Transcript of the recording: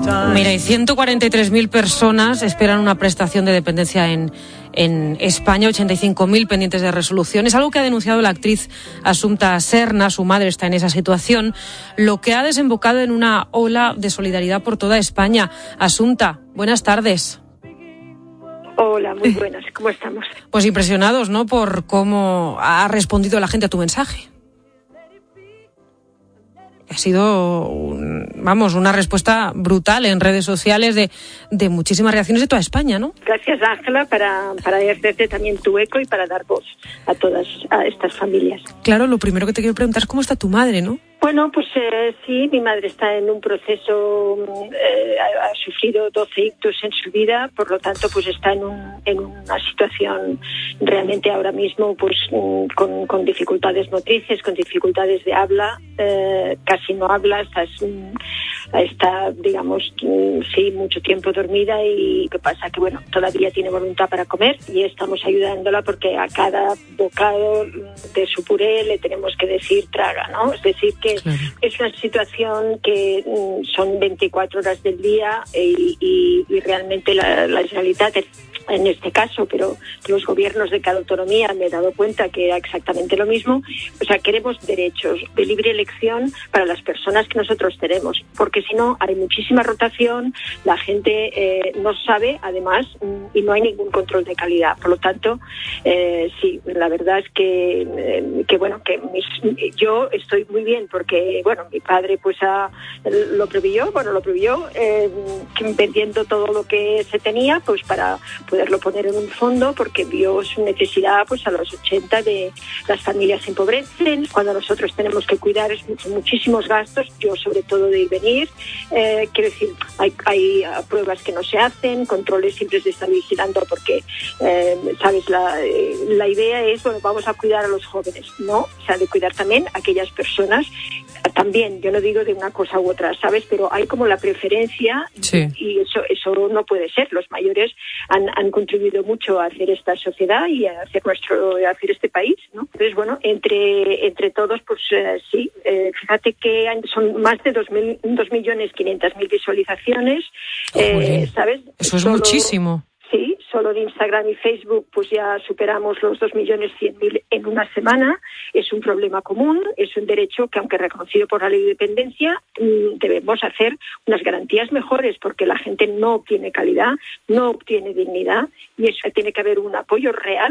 Mira, y 143.000 personas esperan una prestación de dependencia en España, 85.000 pendientes de resolución. Es algo que ha denunciado la actriz Assumpta Serna. Su madre está en esa situación, lo que ha desembocado en una ola de solidaridad por toda España. Assumpta, buenas tardes. Hola, muy buenas. ¿Cómo estamos? Pues impresionados, ¿no?, por cómo ha respondido la gente a tu mensaje. Ha sido, una respuesta brutal en redes sociales de muchísimas reacciones de toda España, ¿no? Gracias, Ángela, para hacerte también tu eco y para dar voz a todas estas familias. Claro, lo primero que te quiero preguntar es cómo está tu madre, ¿no? Bueno, pues sí, mi madre está en un proceso, ha sufrido 12 ictus en su vida, por lo tanto, pues está en una situación realmente ahora mismo, pues con dificultades motrices, con dificultades de habla, casi no habla, está, digamos, sí, mucho tiempo dormida, y ¿qué pasa? Que bueno, todavía tiene voluntad para comer y estamos ayudándola porque a cada bocado de su puré le tenemos que decir traga, ¿no? Es decir, que claro, es una situación que son 24 horas del día y realmente la Generalitat, en este caso, pero los gobiernos de cada autonomía me he dado cuenta que era exactamente lo mismo. O sea, queremos derechos de libre elección para las personas que nosotros tenemos, porque si no hay muchísima rotación, la gente no sabe, además, y no hay ningún control de calidad. Por lo tanto, sí, la verdad es que yo estoy muy bien porque, bueno, mi padre pues lo preveyó vendiendo todo lo que se tenía, pues para poderlo poner en un fondo, porque vio su necesidad pues a los 80 de las familias se empobrecen, cuando nosotros tenemos que cuidar es muchísimos gastos, yo sobre todo de ir venir, quiero decir, hay pruebas que no se hacen, controles siempre se están vigilando porque, sabes, la idea es, bueno, vamos a cuidar a los jóvenes, no, o sea, de cuidar también a aquellas personas, también, yo no digo de una cosa u otra, ¿sabes? Pero hay como la preferencia, sí, y eso no puede ser. Los mayores han contribuido mucho a hacer esta sociedad y a hacer este país, ¿no? Entonces, bueno, entre todos, pues sí, fíjate que son más de 2.500.000 visualizaciones, ¿sabes? Eso es muchísimo. Sí, solo de Instagram y Facebook pues ya superamos los 2.100.000 en una semana. Es un problema común, es un derecho que, aunque reconocido por la ley de dependencia, debemos hacer unas garantías mejores porque la gente no obtiene calidad, no obtiene dignidad, y eso tiene que haber un apoyo real